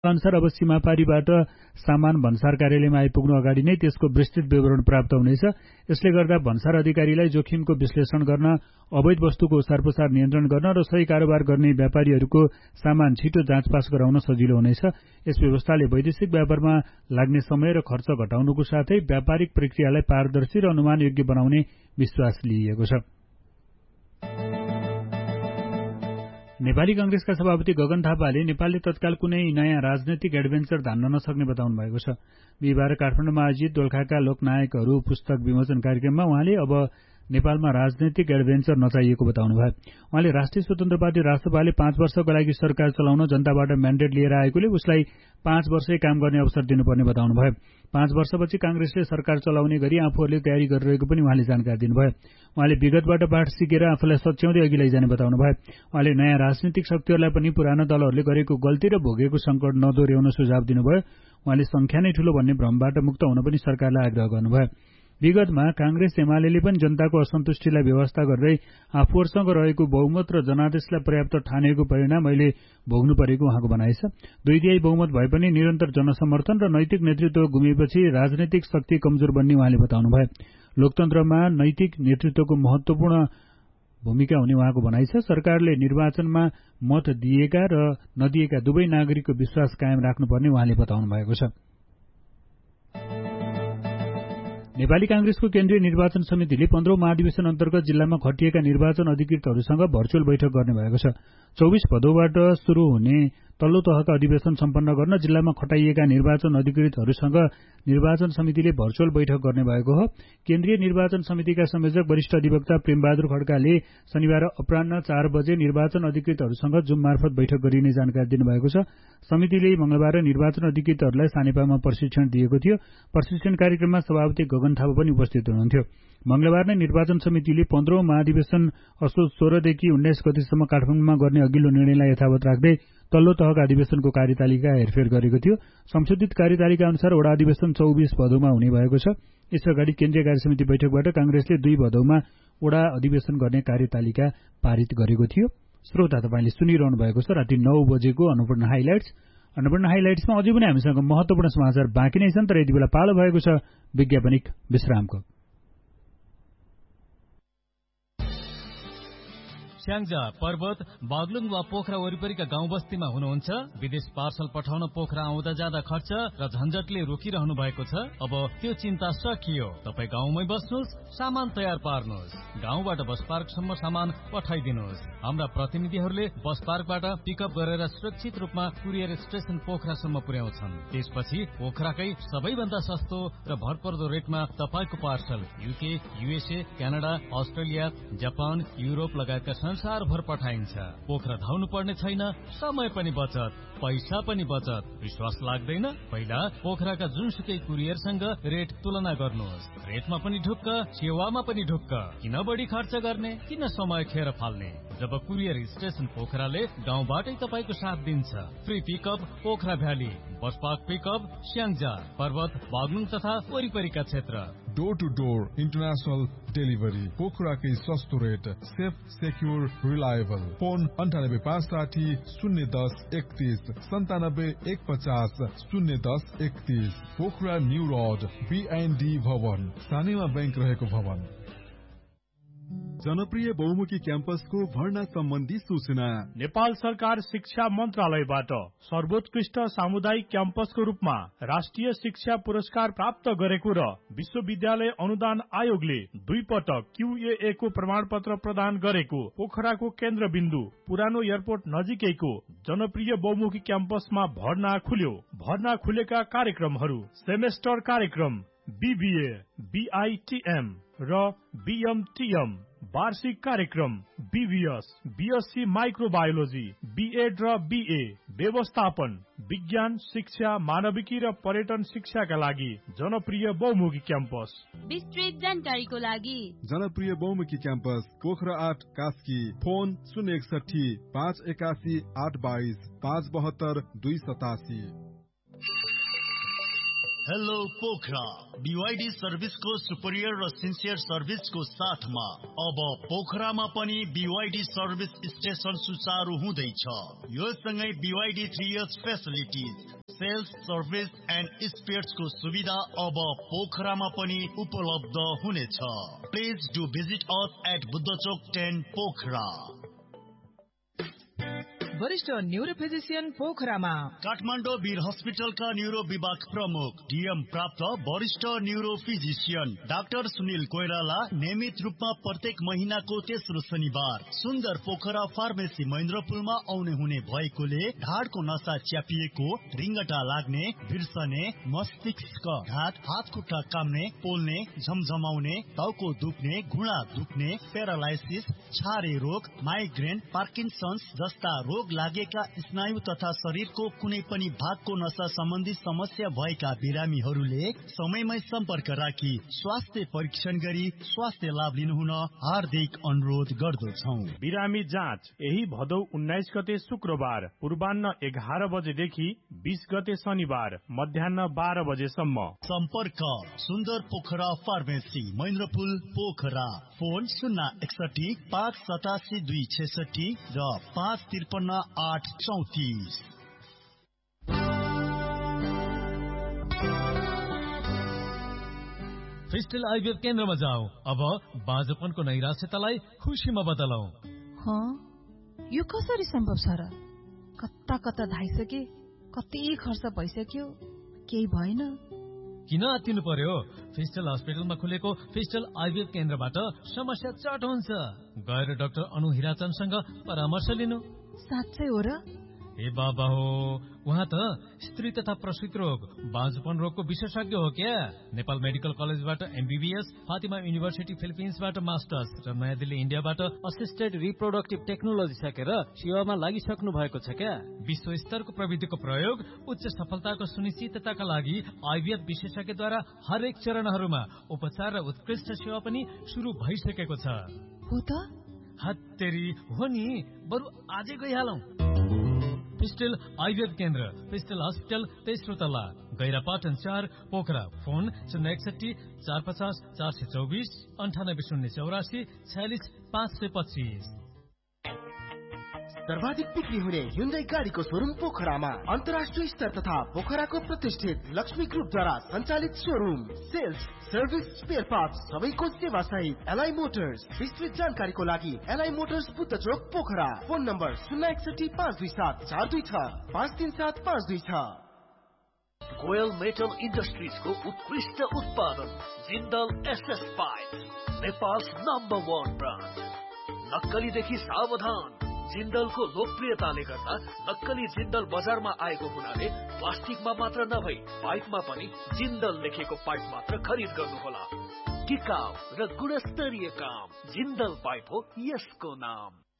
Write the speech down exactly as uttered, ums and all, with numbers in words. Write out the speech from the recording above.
अनुसार अब सीमापारीबाट सामान भन्सार कार्यालयमा आइपुग्नु अगाडि नै त्यसको विस्तृत विवरण प्राप्त हुनेछ। यसले गर्दा भन्सार अधिकारीलाई जोखिमको विश्लेषण गर्न, अवैध वस्तुको ओसारपसार नियन्त्रण गर्न र सही कारोबार गर्ने व्यापारीहरूको सामान छिटो जाँचपास गराउन सजिलो हुनेछ। यस व्यवस्थाले वैदेशिक व्यापारमा लाग्ने समय र खर्च घटाउनुको साथै व्यापारिक प्रक्रियालाई पारदर्शी र अनुमानयोग्य बनाउने विश्वास लिइएको छ। नेपाली कांग्रेसका सभापति गगन थापाले नेपालले तत्काल कुनै नयाँ राजनैतिक एडभेन्चर धान्न नसक्ने बताउनु भएको छ। बिहिबार काठमाडौँमा आयोजित दोलखाका लोकनायकहरू पुस्तक विमोचन कार्यक्रममा उहाँले अब नेपालमा राजनैतिक एडभेन्चर नचाहिएको बताउनु भयो। उहाँले राष्ट्रिय स्वतन्त्र पार्टी राष्ट्रपाले पाँच वर्षको लागि सरकार चलाउन जनताबाट म्यान्डेट लिएर आएकोले उसलाई पाँच वर्षै काम गर्ने अवसर दिनुपर्ने बताउनु भयो। पाँच वर्षपछि कांग्रेसले सरकार चलाउने गरी आफूहरूले तयारी गरिरहेको पनि उहाँले जानकारी दिनुभयो। उहाँले विगतबाट पाठ सिकेर आफूलाई सच्याउँदै अघि लैजाने बताउनु भयो। उहाँले नयाँ राजनीतिक शक्तिहरूलाई पनि पुरानो दलहरूले गरेको गल्ती र भोगेको संकट नदोर्याउन सुझाव दिनुभयो। उहाँले संख्या नै ठूलो भन्ने भ्रमबाट मुक्त हुन पनि सरकारलाई आग्रह गर्नुभयो। विगतमा कांग्रेस एमालेले पनि जनताको असन्तुष्टिलाई व्यवस्था गर्दै आफूहरूसँग रहेको बहुमत र जनादेशलाई पर्याप्त ठानेको परिणाम अहिले भोग्नु परेको उहाँको भनाइ छ। दुई तिहाई बहुमत भए पनि निरन्तर जनसमर्थन र नैतिक नेतृत्व गुमेपछि राजनैतिक शक्ति कमजोर बन्ने उहाँले बताउनुभयो। लोकतन्त्रमा नैतिक नेतृत्वको महत्वपूर्ण भूमिका हुने उहाँको भनाइ छ। सरकारले निर्वाचनमा मत दिएका र नदिएका दुवै नागरिकको विश्वास कायम राख्नुपर्ने उहाँले बताउनु भएको छ। नेपाली कांग्रेसको केन्द्रीय निर्वाचन समितिले पन्ध्रौं महाधिवेशन अन्तर्गत जिल्लामा खटिएका निर्वाचन अधिकृतहरूसँग भर्चुअल बैठक गर्ने भएको छ। चौबिस भदौबाट शुरू हुने तल्लो तहका अधिवेशन सम्पन्न गर्न जिल्लामा खटाइएका निर्वाचन अधिकृतहरूसँग निर्वाचन समितिले भर्चुअल बैठक गर्ने भएको हो। केन्द्रीय निर्वाचन समितिका संयोजक वरिष्ठ अधिवक्ता प्रेमबहादुर खड्काले शनिबार अपराह्न चार बजे निर्वाचन अधिकृतहरूसँग जुम मार्फत बैठक गरिने जानकारी दिनुभएको छ। समितिले मंगलबार निर्वाचन अधिकृतहरूलाई सानेपामा प्रशिक्षण दिएको थियो। प्रशिक्षण कार्यक्रममा सभापति गगन थापा पनि उपस्थित हुनुहुन्थ्यो। मंगलबार नै निर्वाचन समितिले पन्ध्रौं महाधिवेशन असोज सोह्रदेखि उन्नाइस गतिसम्म काठमाडौँमा गर्ने अघिल्लो निर्णयलाई यथावत राख्दै तल्लो तहका अधिवेशनको कार्यतालिका हेरफेर गरेको थियो। संशोधित कार्यतालिका अनुसार वडा अधिवेशन चौबिस भदौमा हुने भएको छ। यसअगाडि केन्द्रीय कार्यसमिति बैठकबाट कांग्रेसले दुई भदौमा वडा अधिवेशन गर्ने कार्यतालिका पारित गरेको थियो। श्रोता तपाईले सुनिरहनु भएको छ राति नौ बजेको अन्नपूर्ण हाइलाइट्स। अन्नपूर्ण हाइलाइट्समा अझै पनि हामीसँग महत्वपूर्ण समाचार बाँकी नै छन्, तर यति बेला पालो भएको छ विज्ञापनिक विश्रामको। स्याङ्जा, पर्वत, बागलुङ वा पोखरा वरिपरिका गाउँ बस्तीमा हुनुहुन्छ? विदेश पार्सल पठाउन पोखरा आउँदा जाँदा खर्च र झन्झटले रोकिरहनु भएको छ? अब त्यो चिन्ता सकियो। तपाईँ गाउँमै बस्नुहोस्, सामान तयार पार्नुहोस्, गाउँबाट बस पार्कसम्म सामान पठाइदिनुहोस्। हाम्रा प्रतिनिधिहरूले बस पार्कबाट पिकअप गरेर सुरक्षित रूपमा कुरियर स्टेशन पोखरासम्म पुर्याउँछन्। त्यसपछि पोखराकै सबैभन्दा सस्तो र भरपर्दो रेटमा तपाईँको parcel UK, USA, Canada, Australia, Japan, Europe लगायतका संसारभर पठाइन्छ। पोखरा धाउनु पर्ने छैन, समय पनि बचत, पैसा पनि बचत। विश्वास लाग्दैन? पहिला पोखराका जुनसुकै कुरियरसँग रेट तुलना गर्नुहोस्। रेटमा पनि ढुक्क, सेवामा पनि ढुक्क। किन बढी खर्च गर्ने, किन समय खेर फाल्ने? जब कुरियर स्टेशन पोखराले गाउँबाटै तपाईँको साथ दिन्छ। Free pickup Pokhara valley, bus park pickup Syangja, पर्वत, बागलुङ तथा वरिपरिका क्षेत्र। Door two door international delivery, पोखराकै सस्तो rate, safe, secure, reliable. Phone अन्ठानब्बे पाँच साठी शून्य दस एकतीस सन्तानब्बे एक पचास शून्य दस एकतीस। पोखरा न्यू रोड, बीएनडी भवन, सानेमा बैंक रहेको भवन। जनप्रिय बहुमुखी क्याम्पसको भर्ना सम्बन्धी सूचना। नेपाल सरकार शिक्षा मन्त्रालयबाट सर्वोत्कृष्ट सामुदायिक क्याम्पसको रूपमा राष्ट्रिय शिक्षा पुरस्कार प्राप्त गरेको र विश्वविद्यालय अनुदान आयोगले दुई पटक क्यूएए को प्रमाण पत्र प्रदान गरेको पोखराको केन्द्रबिन्दु पुरानो एयरपोर्ट नजिकैको जनप्रिय बहुमुखी क्याम्पसमा भर्ना खुल्यो। भर्ना खुलेका कार्यक्रमहरू सेमेस्टर कार्यक्रम बीबीए, बीआईटीएम र बीएमटीएम, वार्षिक कार्यक्रम बीभीएस, बीएससी माइक्रोबायोलोजी, बीएड र बीए, व्यवस्थापन, विज्ञान शिक्षा, मानविकी र पर्यटन शिक्षाका लागि जनप्रिय बहुमुखी क्याम्पस। विस्तृत जानकारीको लागि जनप्रिय बहुमुखी क्याम्पस पोखरा आठ कास्की। फोन शून्य एकसठी पाँच एकासी आठ बाइस पाँच बहत्तर दुई सतासी। हेलो पोखरा, बीवाईडी सर्भिसको सुपरियर र सिन्सियर सर्भिसको साथमा अब पोखरामा पनि बीवाईडी सर्भिस स्टेशन सुचारू हुँदैछ। यो सँगै BYD three years facilities, sales service and स्पेयर्सको सुविधा अब पोखरामा पनि उपलब्ध हुनेछ। Please do visit us at बुद्धचोक ten Pokhara. वरिष्ठ न्यूरो फिजिशियन पोखरामा काठमाडौँ वीर हस्पिटलका न्यूरो विभाग प्रमुख डीएम प्राप्त वरिष्ठ neuro physician doctor Sunil Koirala नियमित रूपमा प्रत्येक महिनाको तेस्रो शनिबार सुन्दर पोखरा फार्मेसी महेन्द्रपुलमा आउने हुने भएकोले ढाडको नसा च्यापिएको, रिङ्गटा लाग्ने, बिर्सने, मस्तिष्क घात, हात खुट्टा काम्ने, पोल्ने, झमझमाउने, टाउको दुख्ने, घुँडा दुख्ने, प्यारालाइसिस, छारे रोग, माइग्रेन, पार्किन्सन्स जस्ता रोग लागेका स्नायु तथा शरीरको कुनै पनि भागको नसा सम्बन्धी समस्या भएका बिरामीहरूले समयमै सम्पर्क राखी स्वास्थ्य परीक्षण गरी स्वास्थ्य लाभ लिनुहुन हार्दिक अनुरोध गर्दछौं। बिरामी जाँच यही भदौ उन्नाइस गते शुक्रबार पूर्वान्न एघार बजेदेखि बीस गते शनिबार मध्याह बाह्र बजेसम्म। सम्पर्क सुन्दर पोखरा फार्मेसी महेन्द्रपुल पोखरा। फोन शून्य एकसठी पाँच सतासी दुई छेसठी र पाँच त्रिपन्न आठ चौतीस। फिस्टल आइभीएफ केन्द्रमा जाऊ। अब बाँझोपनको नैराश्यतालाई खुसीमा बदलौ। यो कसरी सम्भव छ र? कता कता धाइसके, कति खर्च भइसक्यो, केही भएन। किन आत्तिनु पर्यो? फिस्टल हस्पिटलमा खुलेको फिस्टल आइभीएफ केन्द्रबाट समस्या चट हुन्छ। गएर डाक्टर अनु हिराचनसँग परामर्श लिनु। साँच्चै हो र? ए बाबा हो, उहाँ त स्त्री तथा प्रसूति रोग, बाँझपन रोगको विशेषज्ञ हो क्या। नेपाल मेडिकल कलेजबाट एमबीबीएस, फातिमा युनिभर्सिटी फिलिपिन्सबाट मास्टर्स र नयाँ दिल्ली इन्डियाबाट असिस्टेड रिप्रोडक्टिभ टेक्नोलोजी सकेर सेवामा लागिसक्नु भएको छ क्या। विश्व स्तरको प्रविधिको प्रयोग उच्च सफलताको सुनिश्चितताका लागि आइभीएफ विशेषज्ञद्वारा हरेक चरणहरूमा उपचार र उत्कृष्ट सेवा पनि सुरु भइसकेको छ। हो त? हत्तेरी हो नि, बरु आजै गइहालौं। फिस्टल आइभीएफ केन्द्र, फिस्टल हस्पिटल, तेस्रो तला, गैरापाटन चार, पोखरा। फोन शून्य एकसठी चार पचास चार सय चौबिस अन्ठानब्बे शून्य चौरासी छयालिस पाँच सय पच्चिस। सर्वाधिक बिक्री हुने ह्युन्डाई गाडीको शोरूम पोखरामा अन्तर्राष्ट्रिय स्तर तथा पोखराको प्रतिष्ठित लक्ष्मी ग्रुपद्वारा सञ्चालित showroom. Sales, service, spare parts सबैको सेवा सहित एलआई मोटर्स। विस्तृत जानकारीको लागि एलआई मोटर्स बुद्ध चोक पोखरा। फोन नम्बर शून्य एकसठी पाँच दुई सात चार दुई छ पाँच तीन सात पाँच दुई छ। गोयल मेटल इन्डस्ट्रिजको उत्कृष्ट उत्पादन Jindal SS pipe, Nepal number one brand. नक्कलीदेखि सावधान। जिन्दलको लोकप्रियताले गर्दा नक्कली जिन्दल बजारमा आएको हुनाले प्लास्टिकमा मात्र नभई पाइपमा पनि जिन्दल लेखेको पाइप मात्र खरिद गर्नुहोला। टिकाउ र गुणस्तरीय काम जिन्दल पाइप हो यसको नाम।